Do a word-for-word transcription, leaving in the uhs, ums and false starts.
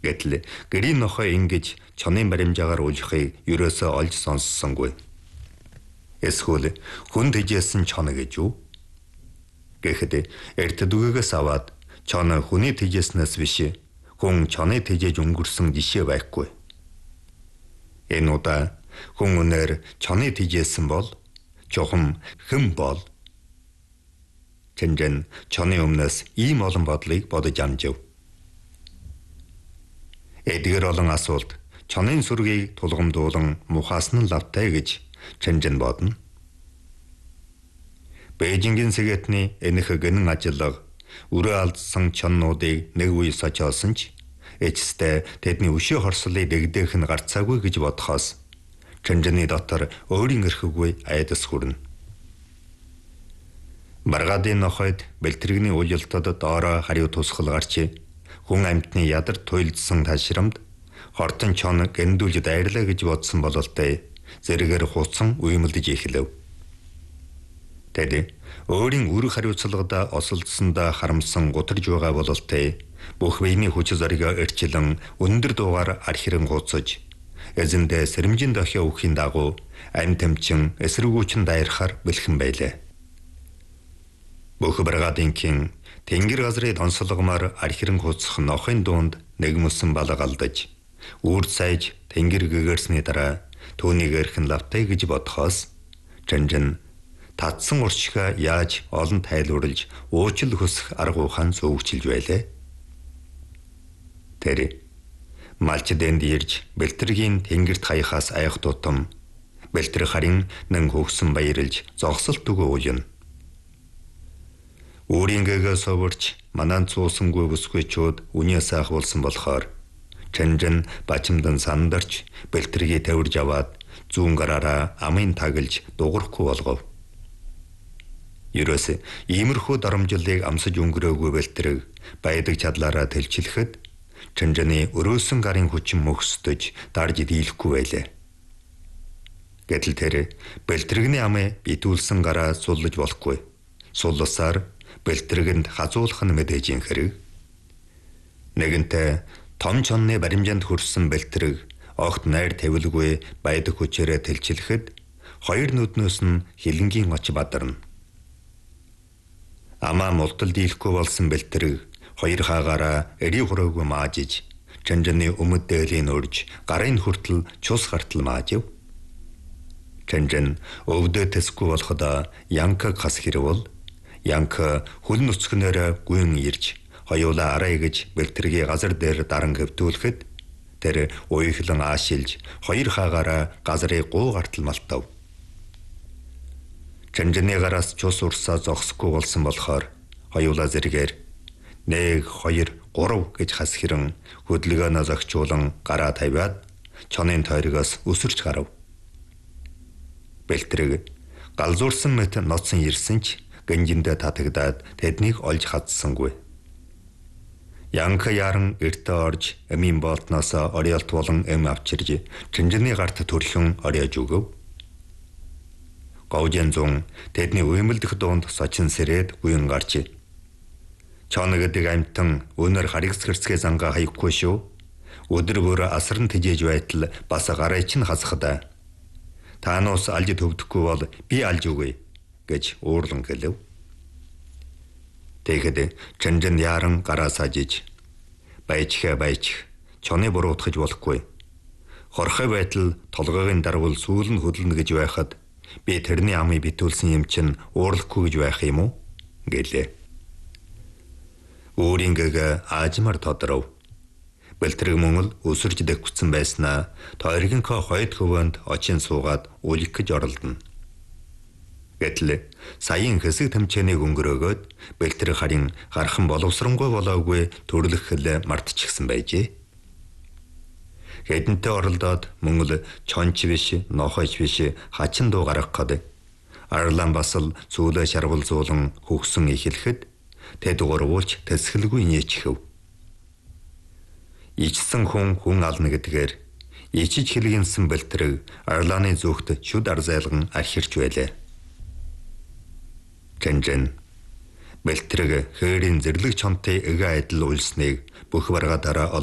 Гэтэл гэрийн нохой ингэж чонын баримжаагаар уулахыг ерөөсөө олж сонссонгүй. Эсвэл хүн тэжээсэн чон гэж юу? Гэхэд эрт дүгээс аваад чон хүний тэжээснээс биш хүн чоныг тэжээж өнгөрсөн жишээ байхгүй. Энэ удаа хүн үнээр чоныг тэжээсэн бол чухам хэн бол? Чэнжэн чоны өмнөөс ийм олон бодлыг бодож амжив. Эдгээр олон асуулт чонын сүргийг тулгамдуулан мухаасан нь лавтай гэж Чэнжэн бодно. Бээжингийн сэgetний энэх гэнэн ажиллага өрөө алдсан чоннуудыг нэг үе сочоосон ч эцэстээ тэдний өшөө хорслыг дэгдээх нь гарцаагүй гэж бодхоос Чэнжэний дотор өөрийн эрхгүй айдас хүрнэ. Маргаадын нохойд бэлтрэгний уялтад доороо хариу тусгал гарч хүн амьтны ядар туйлдсан ташрамд хортон чон гэндүүлж дайрлаа гэж бодсон бололтой зэрэгээр хуцсан уймалдаж эхлэв. Тэд өөрийн үр хариуцлагада осолдсондоо харамсан гутарж байгаа бололтой бүх биений хүч зориг эрчилэн өндөр дуугаар архиран гуцаж эзэндээ сэрэмжийн дохио өгөхийн дагуу амь тэмчин эсэргүүчин дайрахаар бэлхэн байлаа. Бүх баргаадынхин тэнгэр газрыг онцлогомоор архиран гуцах нохын дунд нэг мөсөн балга алдаж үрд сайж тэнгэр гэгэрсний дараа түүнийг эрхэн лавтай гэж бодхоос Чэнжэн татсан уршига яаж олон тайлуурлж уучил хөсөх арга ухаан зөвөгчилж байлаа. Тэр малч дэнд ирж бэлтэргийн тэнгэрт хаяхаас айх тутам бэлтэр харин нэн хөгсөн баярлж зогсолт өгөө уян. Өөрийн гэгээ соворч манан цуусангүй бүсгүйчүүд үнээ сайх болсон болохоор Чэнжэн бачимдан сандарч бэлтэргийг тавирж аваад зүүн гараараа амын таглж дуурахгүй болгов. Ерөөс иймэрхүү дарамжлалыг амсаж өнгөрөөгүй бэлтрэг байдаг чадлаараа тэлчилэхэд Чэнжэний өрөөсөн гарын хүчин мөхсдөж дарж дийлэхгүй байлаа. Гэтэл тэр бэлтрэгний амыг битүүлсэн гараа суллаж болохгүй. Сулласаар бэлтрэгэнд хазуулах нь мэдээж юм хэрэг. Нэгэнтээ том чонны баримжаанд хүрсэн бэлтрэг огт найр тавилгүй байдаг хүчээрээ тэлчилэхэд хоёр нүднөөс нь хилэнгийн оч бадарна. Амаа мултал дийлэхгүй болсон бэлтрэг хоёр хаагаараа эри хураагүй маажиж Чэнжэний өмд дээлийн урж гарын хүртэл чус гартал маажив. Чэнжэн өвдөө тэсгүй болоход Янкаг хас хэрвол Янка хөл нүцгнээр гүйн ирж хоёулаа арай гэж бэлтрэгийн газар дээр даран хөвтүүлэхэд тэр уйхлан аашилж хоёр хаагаараа газрыг гуу гартал малтав. Чэнжэний гараас чус урсаа зогсохгүй болсон болохоор хоёулаа зэргээр нэг, хоёр, гурав гэж хас хэрэн хөдөлгөөнөө зогчуулан гараа тавиад чонын тойрогоос өсөрч гарав. Бэлтрэг галзуурсан мэт ноцсон ирсэн ч гэнжиндээ татагдаад тэднийг олж хадсангүй. Янка яран эртээ орж эмийн болтноос ориолт болон эм авчирж Чэнжэний гарт төрхөн ориож өгөв. Говжин зун тэдний уймалдах дуунд сочин сэрээд гүйн гарч чон гэдэг амьтан өнөр харигс хэрцгээ зангаа хаяхгүй шүү. Өдөр бүр асран тэжээж байтал бас гараа чинь хасахда. Таанаас алж төвдөхгүй бол би алж өгье гэж уурлан гэлв. Тэгэхэд Чэнжэн яран гараа сажиж байчхэ байчих чоны буруутгаж болохгүй. Хорхой байтал толгойн дарвал сүүл нь хөдлөнө гэж байхад би тэрний амыг битүүлсэн юм чинь уурлахгүй гэж байх юм уу гэлээ. Өөрийн гэгээ аажмар тодров. Бэлтрэг мөн л өсөрж дэвгцэн байснаа тойргийнхоо хойд хөвөнд очин суугаад үлэх гэж оролдоно. Гэтэл саяын хэсэг тэмцээнийг өнгөрөөгөөд бэлтрэг харин гархан боловсронгуй болоогүй төрлөх хэл мартчихсан байжээ. Хэдэнтэй оролдоод мөн л чонч биш, нохойч биш хачин дуу гаргах гээд арлан басал зүүлээ шарвалзуулан хөгсөн эхлэхэд тэд гурвуулч тэсгэлгүй нээчихв. Ичсэн хүн хүн ална гэдгээр ичиж хэлгэнсэн бэлтрэг арлааны зүгт шүд арзайлган архирч байлаа. Чэнжэн бэлтрэг хээрийн зэрлэг чонтой эгэ айдал үлсныг бүх баргаараа